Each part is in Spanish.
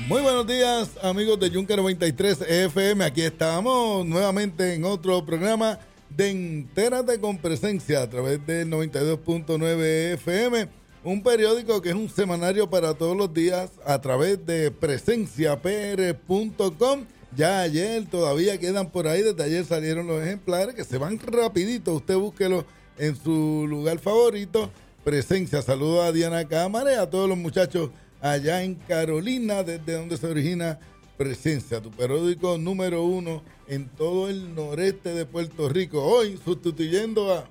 Muy buenos días, amigos de Yunque 93 FM. Aquí estamos nuevamente en otro programa de Entérate con Presencia a través del 92.9 FM. Un periódico que es un semanario para todos los días a través de presenciapr.com. Ya ayer todavía quedan por ahí, desde ayer salieron los ejemplares que se van rapidito. Usted búsquelo en su lugar favorito. Presencia, saludo a Diana Cámara y a todos los muchachos allá en Carolina, desde donde se origina Presencia, tu periódico número 1 en todo el noreste de Puerto Rico. Hoy sustituyendo a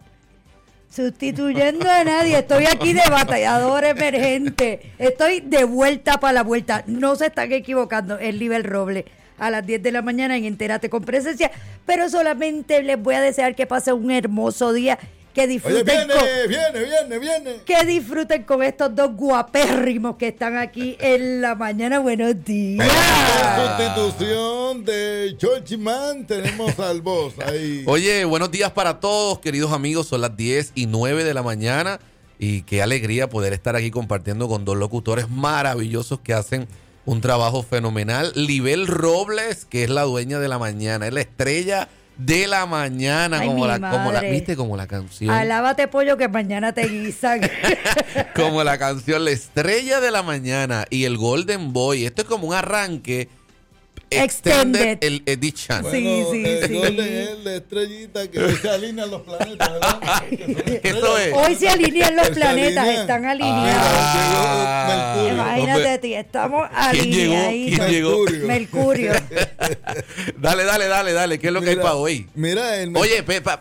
nadie, estoy aquí de batallador emergente, estoy de vuelta para la vuelta, no se están equivocando, es Libel Robles a las 10 de la mañana en Entérate con Presencia, pero solamente les voy a desear que pasen un hermoso día, que disfruten. Oye, viene. Que disfruten con estos dos guapérrimos que están aquí en la mañana. Buenos días. Sustitución de Chorchimán, tenemos al boss ahí. Oye, buenos días para todos, queridos amigos. Son las 10:09 de la mañana y qué alegría poder estar aquí compartiendo con dos locutores maravillosos que hacen un trabajo fenomenal. Libel Robles, que es la dueña de la mañana, es la estrella de la mañana. Ay, ¿viste? Como la canción. Alábate, pollo, que mañana te guisan. Como la canción, la estrella de la mañana y el Golden Boy. Esto es como un arranque Extended Edition. Bueno, Sí. Golden es la estrellita que hoy se alinean los planetas, ¿verdad? Eso es. Hoy se alinean los planetas, están alineados. Mercurio. Imagínate, tío, estamos ¿Quién alineaditos. llegó? Mercurio. Dale, ¿qué es lo que hay para hoy? Mira, Oye, para.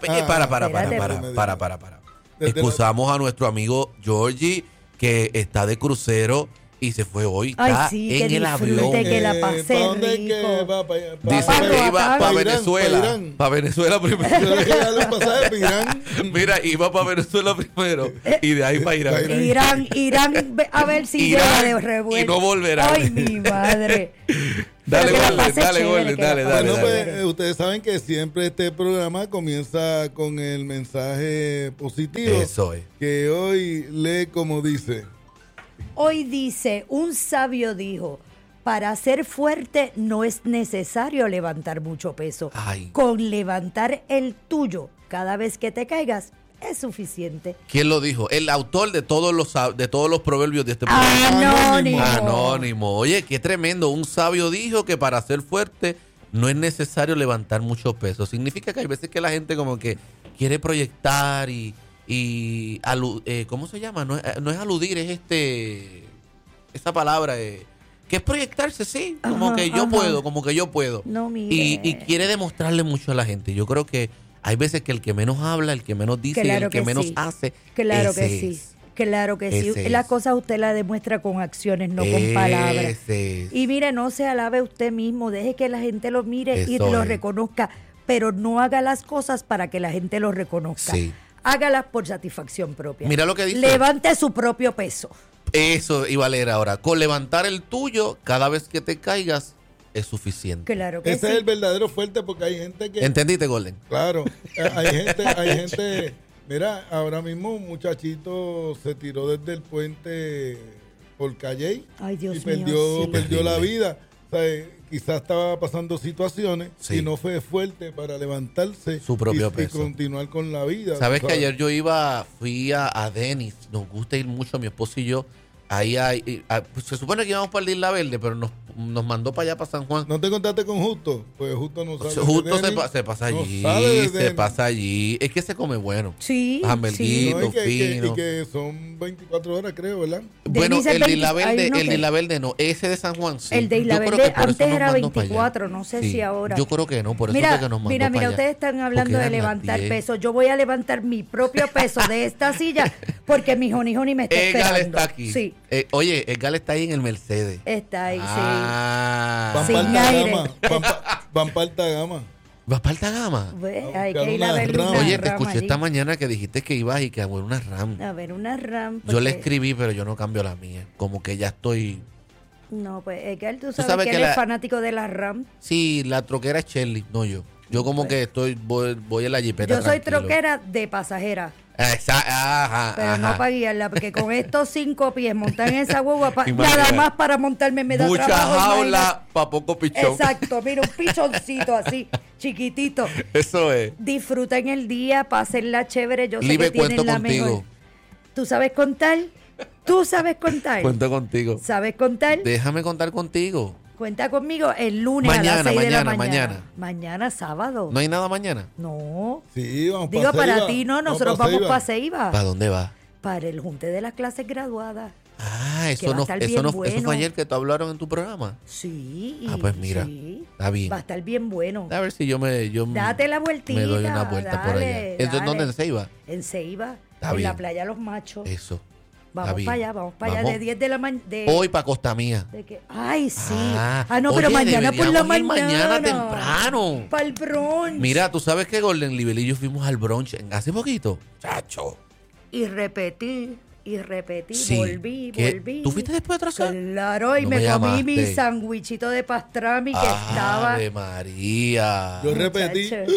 Excusamos a nuestro amigo Georgie, que está de crucero y se fue hoy. Ay, Está sí, en que el disfrute, avión. que la pase ¿Para dónde es que rico. va? Dice que iba para Venezuela. Irán. Para Venezuela primero. Pero es que darle un pasaje para Irán. Mira, iba para Venezuela primero y de ahí para Irán. Irán, a ver si llega de revuelta. Y no volverá. Ay, mi madre. Dale, Pero que la Golden, pase dale, chévere, Golden, que la dale, pase dale. Bueno, chévere. pues ustedes saben que siempre este programa comienza con el mensaje positivo. Eso es. Que hoy lee como dice. Hoy dice, un sabio dijo, para ser fuerte no es necesario levantar mucho peso. Ay. Con levantar el tuyo cada vez que te caigas es suficiente. ¿Quién lo dijo? El autor de todos los proverbios de este programa. Anónimo. Oye, qué tremendo. Un sabio dijo que para ser fuerte no es necesario levantar mucho peso. Significa que hay veces que la gente como que quiere proyectar ¿cómo se llama? No es aludir, es esa palabra, que es proyectarse, sí, como que yo puedo. No, mire. Y quiere demostrarle mucho a la gente. Yo creo que hay veces que el que menos habla, el que menos dice, Claro el que que menos sí. hace. Claro ese que sí. es. Claro que sí. Ese Las es. cosas usted las demuestra con acciones, no con palabras. Ese es. Y mire, no se alabe usted mismo, deje que la gente lo mire y Eso lo es. reconozca, pero no haga las cosas para que la gente lo reconozca. Sí. Hágalas por satisfacción propia. Mira lo que dice. Levante su propio peso. Eso iba a leer ahora. Con levantar el tuyo, cada vez que te caigas, es suficiente. Claro que Ese sí. es el verdadero fuerte porque hay gente que... ¿Entendiste, Golden? Claro, hay gente... Mira, ahora mismo un muchachito se tiró desde el puente por Calley Ay, Dios y mío, sí. perdió la Terrible. vida. O sea, quizás estaba pasando situaciones Sí. y no fue fuerte para levantarse Su propio y peso. continuar con la vida. ¿Sabes ¿tú que ayer fui a Denis? Nos gusta ir mucho, mi esposo y yo. Ahí pues se supone que íbamos para el de Isla Verde, pero nos mandó para allá, para San Juan. ¿No te contaste con Justo? Pues Justo no sabe. Justo de Denis. se pasa No allí, sabe de se Denis. pasa allí. Es que se come bueno. Sí, Hamburguito, No, y fino. que son 24 horas, creo, ¿verdad? Bueno, Denis es el de Isla 20, hay Verde, uno el de que- Isla Verde no, ese de San Juan sí. El de Isla Yo creo Verde que por eso antes nos era mandó para allá. 24, no sé si ahora. Yo creo que no, por eso Mira, fue que nos mandó mira, para allá. ustedes están hablando Porque de eran las levantar 10. peso. Yo voy a levantar mi propio peso de esta silla porque mi Joni me está Edgar esperando. está aquí. Sí, Oye, Edgar está ahí en el Mercedes. está ahí, Ah. Van Sin para aire. Gama. Van para alta gama. ¿Vas para alta gama? sí. Ve, Vamos a hay buscar que ir a una ver rama. una Oye, te rama escuché allí. esta mañana que dijiste que ibas y que a ver una RAM. A ver, una RAM. Yo le porque- escribí, pero yo no cambio la mía. Como que ya estoy... No, pues Edgar, tú sabes sabes que que él la- es fanático de la RAM. Sí, la troquera es Shirley, no yo. Yo como que voy en la jipeta Yo soy tranquilo. troquera de pasajera. Ajá, Pero no ajá. para guiarla, porque con estos 5 pies montar en esa guagua, Imagínate. nada más para montarme me da Mucha trabajo. jaula para poco pichón. Exacto, mira, un pichoncito así, chiquitito. Eso es. Disfruten el día, pásenla chévere. Yo sé Libe, que tienen cuento la contigo. mejor. ¿Tú sabes contar? ¿Tú sabes contar? Cuento contigo. ¿Sabes contar? Déjame contar contigo. Cuenta conmigo el lunes a Mañana, las 6 de la mañana, mañana. mañana. Mañana sábado. ¿No hay nada mañana? No. Sí, vamos Digo, para Ceiba. ti no, nosotros pa' vamos Ceiba. para Ceiba. ¿Para dónde va? Para el junte de las clases graduadas. Ah, Que eso va a no, estar eso bien no, eso bueno. fue ayer que tú hablaron en tu programa. Sí. Ah, pues mira, sí. está bien. Va a estar bien bueno. A ver si yo me Date la vueltita. me doy una vuelta por allá. dale, ¿Entonces dale. dónde se iba? En Ceiba, Está en bien. la playa Los Machos. Eso. Vamos bien. para allá, vamos para allá Vamos. de 10 de la mañana. Hoy para Costa Mía. Ay, sí. Ah, no, pero oye, mañana por la deberíamos ir mañana. mañana temprano. Para el brunch. Mira, tú sabes que Golden Libel y yo fuimos al brunch hace poquito. Chacho. Y repetí, Sí. volví. ¿Tú fuiste después de atrasar? Claro, y No me me comí mi llamaste. sandwichito de pastrami que estaba. Ave María. Yo repetí. Muchacho.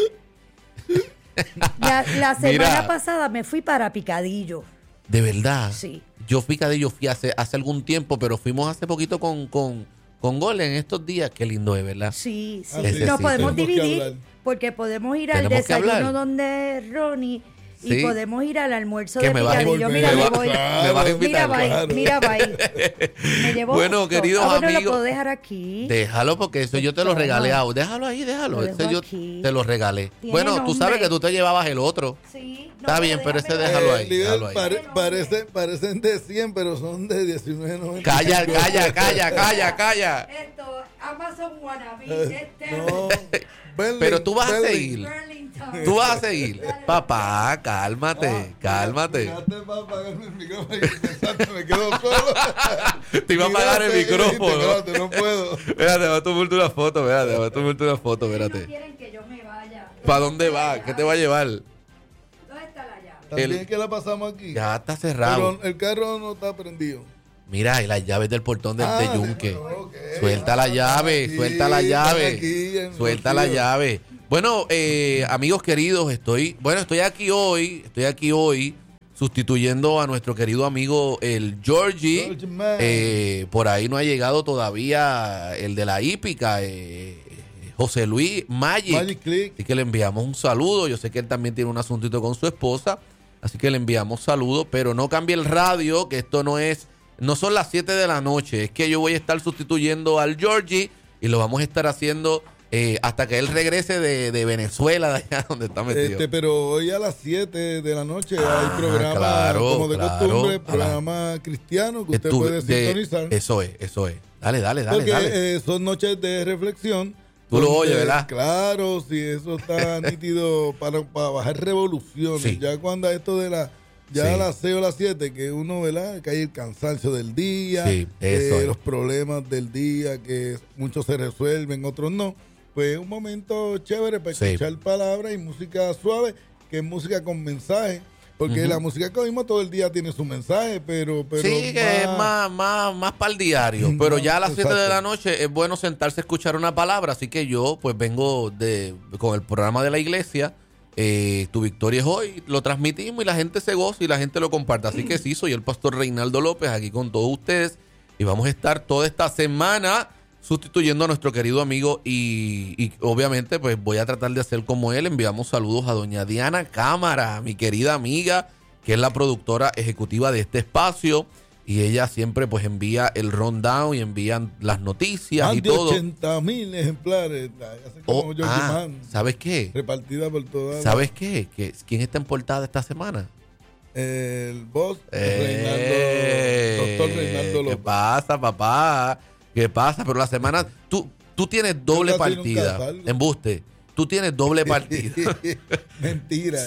La semana Mira. pasada me fui para Picadillo. De verdad. Sí. Yo fui hace algún tiempo, pero fuimos hace poquito con Golden en estos días. Qué lindo es, ¿verdad? Sí, sí. Ese Nos sí, podemos tenemos que dividir hablar. porque podemos ir al Tenemos que desayuno hablar. donde Ronnie Sí. y podemos ir al almuerzo Que de me vas a Picadillo. volver. Mira, Me me va- voy. Me vas a invitar. Mira, bye. Me llevo Bueno, esto. queridos Bueno, amigos. lo puedo dejar aquí. Déjalo porque eso yo te lo Toma. regalé. Déjalo ahí, déjalo. Lo Ese dejo yo aquí. te lo regalé. Tiene Bueno, tú sabes nombre. que tú te llevabas el otro. Sí, no, Está bien, pero ese déjalo ahí. Nivel déjalo ahí. parecen de 100, pero son de 19.90. Calla. Esto, Amazon Wannabe, No, Berlin, Pero tú vas a Berlin. seguir. Burlington. Tú vas a seguir. Papá, cálmate, Ah, cálmate. Miraste para apagarme el micrófono y pensaste, me quedo solo. Te iba a apagar el Miraste y dijiste, micrófono. espérate, no puedo. Espérate, va a tomarte una foto, espérate, va a tomarte una foto, No espérate. quieren que yo me vaya. ¿Para dónde va? ¿Qué te va a llevar? ¿Dónde está la llave? También El- que la pasamos aquí. Ya está cerrado. Pero el carro no está prendido. Mira, y las llaves del portón de Yunque. ok. Suelta la llave, Aquí, suelta la están llave. aquí en Suelta la Rocío. llave. Bueno, amigos queridos, estoy aquí hoy sustituyendo a nuestro querido amigo el Georgie. Georgie Man. Por ahí no ha llegado todavía el de la hípica, José Luis Magic Click. Así que le enviamos un saludo. Yo sé que él también tiene un asuntito con su esposa. Así que le enviamos saludos. Pero no cambie el radio, que esto no son las 7 de la noche. Es que yo voy a estar sustituyendo al Georgie y lo vamos a estar haciendo hasta que él regrese de Venezuela, de allá donde está metido. Pero hoy a las 7 de la noche hay programa, claro, como de claro. costumbre, programa cristiano que usted puede sintonizar. Eso es. Dale. Porque son noches de reflexión. Tú lo donde, oyes, ¿verdad? Claro, sí, eso está nítido para bajar revoluciones. Sí. Ya cuando esto de Sí. a las 6 o las 7, que uno, ¿verdad? Que hay el cansancio del día, Sí, eso es. los problemas del día, que muchos se resuelven, otros no. Pues es un momento chévere para Sí. escuchar palabras y música suave, que es música con mensaje. Porque la música que oímos todo el día tiene su mensaje, pero Sí, que es más para el diario. Pero ya a las 7 de Exacto. la noche es bueno sentarse a escuchar una palabra. Así que yo pues vengo con el programa de la iglesia. Tu victoria es hoy. Lo transmitimos y la gente se goza y la gente lo comparte. Así que sí, soy el pastor Reinaldo López aquí con todos ustedes. Y vamos a estar toda esta semana sustituyendo a nuestro querido amigo y obviamente pues voy a tratar de hacer como él. Enviamos saludos a doña Diana Cámara, mi querida amiga, que es la productora ejecutiva de este espacio, y ella siempre pues envía el rundown y envían las noticias más y de todo. 80,000 ejemplares, así como Georgie Man, ¿Sabes qué? repartida por toda ¿Sabes qué? ¿Quién está en portada esta semana? el boss, doctor Reinaldo ¿Qué López. pasa, papá? ¿Qué pasa? Pero la semana, tú tienes doble Yo casi nunca partida. salgo. Embuste. Tú tienes doble partida. Mentira.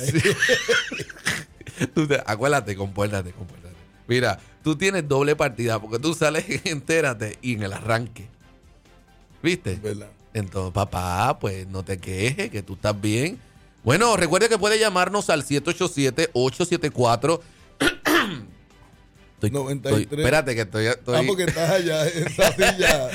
Acuérdate, compórtate. Mira, tú tienes doble partida porque tú sales en Entérate y en el arranque. ¿Viste? ¿Verdad? Entonces, papá, pues no te quejes, que tú estás bien. Bueno, recuerde que puede llamarnos al 787-874 Espérate que estoy. porque estás allá en esa silla.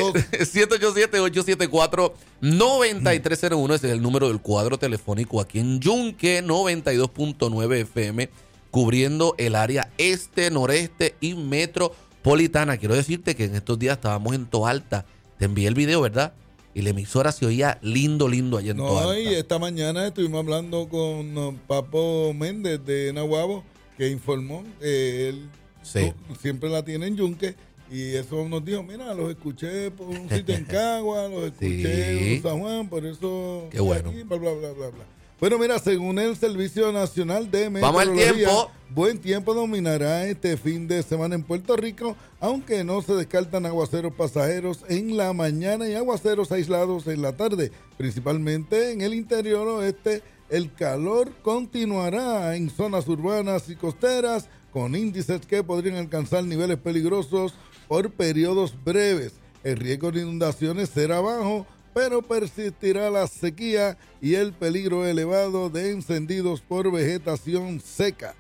787-874-9301 ese es el número del cuadro telefónico aquí en Yunque, 92.9 FM, cubriendo el área este, noreste y metropolitana. Quiero decirte que en estos días estábamos en Toalta. Te envié el video, ¿verdad? Y la emisora se oía lindo allá en Toalta. No, y esta mañana estuvimos hablando con Papo Méndez de Nahuabo, que informó que él siempre la tiene en Yunque, y eso nos dijo, mira, los escuché por un sitio en Cagua, los escuché en San Juan, por eso... Qué bueno. Aquí, bla, bla, bla, bla, bla. Bueno, mira, según el Servicio Nacional de Meteorología, vamos al tiempo. Buen tiempo dominará este fin de semana en Puerto Rico, aunque no se descartan aguaceros pasajeros en la mañana y aguaceros aislados en la tarde. Principalmente en el interior oeste, el calor continuará en zonas urbanas y costeras, con índices que podrían alcanzar niveles peligrosos por periodos breves. El riesgo de inundaciones será bajo, pero persistirá la sequía y el peligro elevado de encendidos por vegetación seca,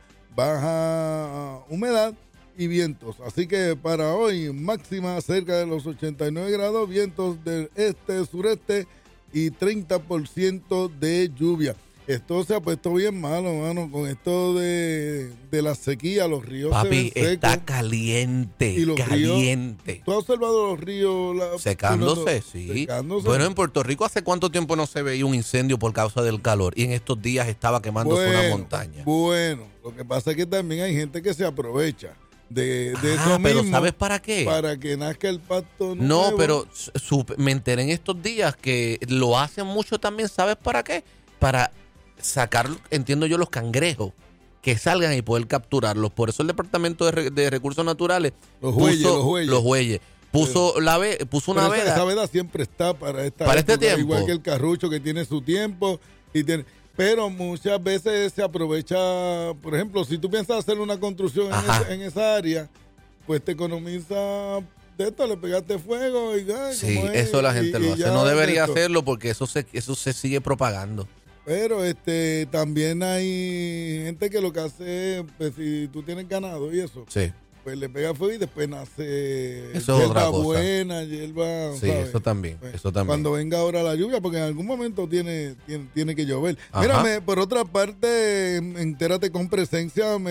baja humedad y vientos. Así que para hoy, máxima cerca de los 89 grados, vientos del este-sureste y 30% de lluvia. Esto se ha puesto bien malo, mano, con esto de la sequía, los ríos. Papi, se ven secos, está caliente, y los caliente. Ríos, ¿tú has observado los ríos? Secándose, sí. Secándose. Bueno, en Puerto Rico, ¿hace cuánto tiempo no se veía un incendio por causa del calor? Y en estos días estaba quemándose una montaña. Bueno, lo que pasa es que también hay gente que se aprovecha de eso mismo. Pero ¿sabes para qué? Para que nazca el pasto nuevo. No, pero me enteré en estos días que lo hacen mucho también, ¿sabes para qué? Para sacar, entiendo yo, los cangrejos que salgan y poder capturarlos. Por eso el Departamento de Recursos Naturales los bueyes puso una veda. Esa veda siempre está para este tiempo. Igual que el carrucho, que tiene su tiempo pero muchas veces se aprovecha. Por ejemplo, si tú piensas hacer una construcción en esa área, pues te economiza de esto, le pegaste fuego y sí, eso la gente lo hace. No debería hacerlo porque eso se sigue propagando. Pero también hay gente que lo que hace, pues, si tú tienes ganado y eso, pues le pega fuego y después nace hierba buena, hierba, sí, ¿sabes? Eso también. Cuando venga ahora la lluvia, porque en algún momento tiene que llover. Mírame, por otra parte, entérate con Presencia.